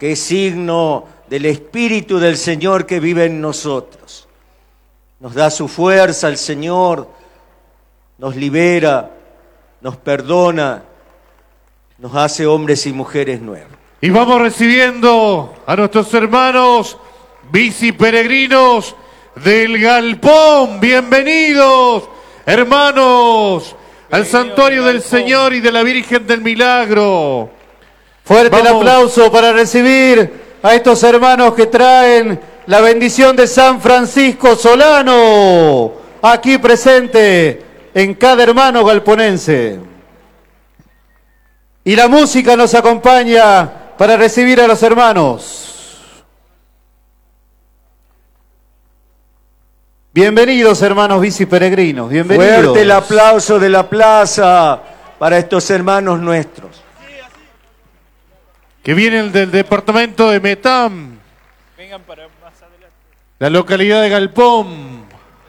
que es signo del Espíritu del Señor que vive en nosotros. Nos da su fuerza el Señor, nos libera, nos perdona, nos hace hombres y mujeres nuevos. Y vamos recibiendo a nuestros hermanos bici peregrinos del Galpón. Bienvenidos, hermanos, al Santuario del Señor y de la Virgen del Milagro. Fuerte el aplauso para recibir a estos hermanos que traen la bendición de San Francisco Solano, aquí presente en cada hermano galponense. Y la música nos acompaña para recibir a los hermanos. Bienvenidos, hermanos bici peregrinos, bienvenidos. Fuerte el aplauso de la plaza para estos hermanos nuestros. Que vienen del departamento de Metam. Vengan para más adelante. La localidad de Galpón.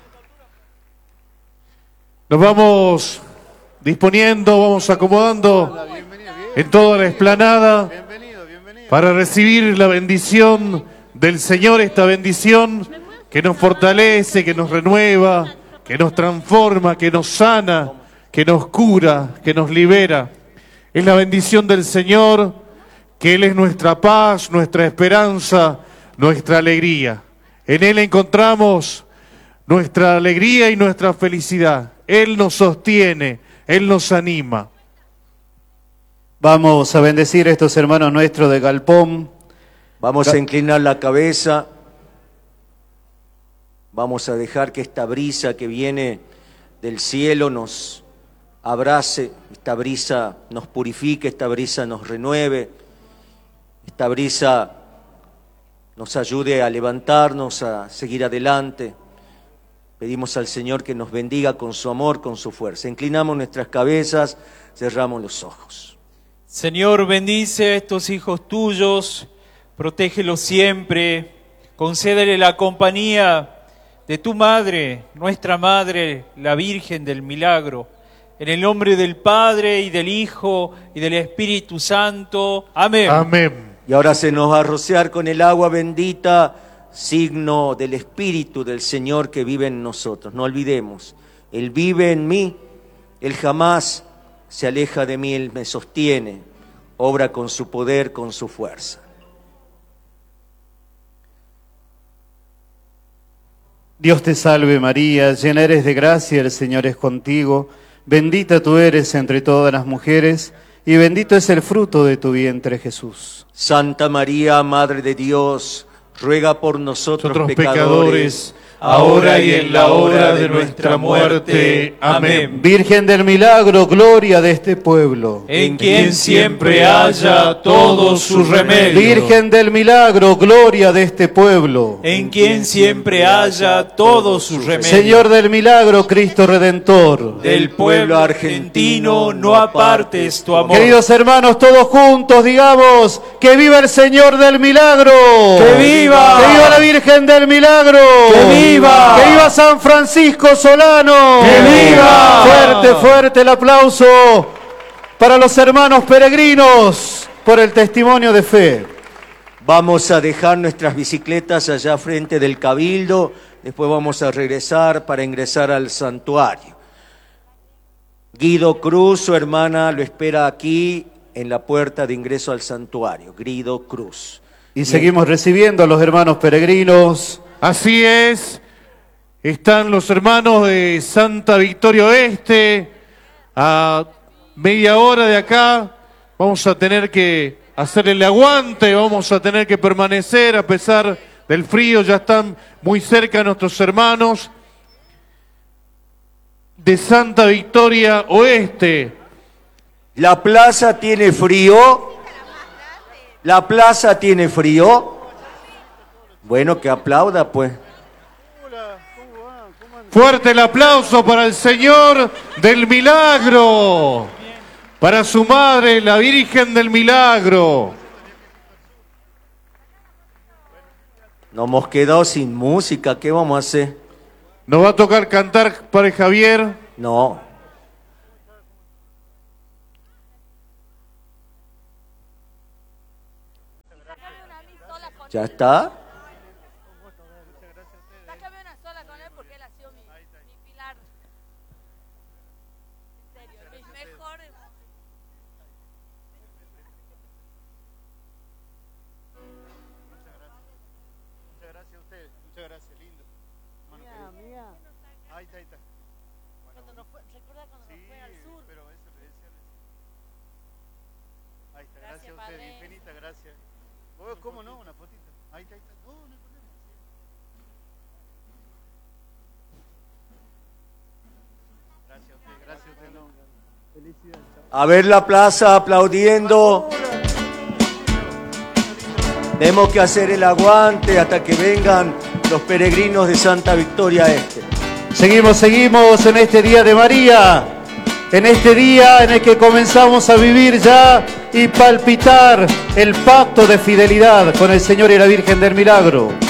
Nos vamos disponiendo, vamos acomodando en toda la explanada para recibir la bendición del Señor, esta bendición que nos fortalece, que nos renueva, que nos transforma, que nos sana, que nos cura, que nos libera. Es la bendición del Señor, que Él es nuestra paz, nuestra esperanza, nuestra alegría. En Él encontramos nuestra alegría y nuestra felicidad. Él nos sostiene, Él nos anima. Vamos a bendecir a estos hermanos nuestros de Galpón. Vamos a inclinar la cabeza. Vamos a dejar que esta brisa que viene del cielo nos abrace, esta brisa nos purifique, esta brisa nos renueve, esta brisa nos ayude a levantarnos, a seguir adelante. Pedimos al Señor que nos bendiga con su amor, con su fuerza. Inclinamos nuestras cabezas, cerramos los ojos. Señor, bendice a estos hijos tuyos, protégelos siempre, concédele la compañía de tu Madre, nuestra Madre, la Virgen del Milagro. En el nombre del Padre, y del Hijo, y del Espíritu Santo. Amén. Amén. Y ahora se nos va a rociar con el agua bendita, signo del Espíritu del Señor que vive en nosotros. No olvidemos, Él vive en mí, Él jamás se aleja de mí, Él me sostiene, obra con su poder, con su fuerza. Dios te salve María, llena eres de gracia, el Señor es contigo. Bendita tú eres entre todas las mujeres, y bendito es el fruto de tu vientre, Jesús. Santa María, Madre de Dios, ruega por nosotros pecadores, ahora y en la hora de nuestra muerte. Amén. Virgen del Milagro, gloria de este pueblo. En quien siempre haya todo su remedio. Virgen del Milagro, gloria de este pueblo. En quien siempre haya todo su remedio. Señor del Milagro, Cristo Redentor. Del pueblo argentino no apartes tu amor. Queridos hermanos, todos juntos digamos, que viva el Señor del Milagro. ¡Que viva! ¡Que viva la Virgen del Milagro! ¡Que viva! ¡Que viva San Francisco Solano! ¡Que viva! Fuerte, fuerte el aplauso para los hermanos peregrinos por el testimonio de fe. Vamos a dejar nuestras bicicletas allá frente del Cabildo, después vamos a regresar para ingresar al santuario. Guido Cruz, su hermana, lo espera aquí en la puerta de ingreso al santuario. Guido Cruz. Y seguimos recibiendo a los hermanos peregrinos. Así es, están los hermanos de Santa Victoria Oeste, a media hora de acá. Vamos a tener que hacer el aguante, vamos a tener que permanecer a pesar del frío. Ya están muy cerca nuestros hermanos de Santa Victoria Oeste. ¿La plaza tiene frío? ¿La plaza tiene frío? Bueno, que aplauda pues. Fuerte el aplauso para el Señor del Milagro, para su madre, la Virgen del Milagro. Nos hemos quedado sin música, ¿qué vamos a hacer? ¿Nos va a tocar cantar para Javier? No. ¿Ya está? Sácame una sola con él porque él ha sido mi pilar. En serio, mis mejores. Muchas gracias a usted, muchas gracias, lindo. Mía. Ahí está, ahí está. ¿Recuerda cuando nos fue al sur? Pero eso le decía. Ahí está, gracias a usted, padre. infinita gracias. Oh, ¿cómo no? Una fotito. Ahí está, ahí está. No, no hay problema. Gracias a usted, gracias a usted. No. Felicidades. A ver la plaza aplaudiendo. Tenemos que hacer el aguante hasta que vengan los peregrinos de Santa Victoria Este. Seguimos en este día de María, en este día en el que comenzamos a vivir ya y palpitar el pacto de fidelidad con el Señor y la Virgen del Milagro.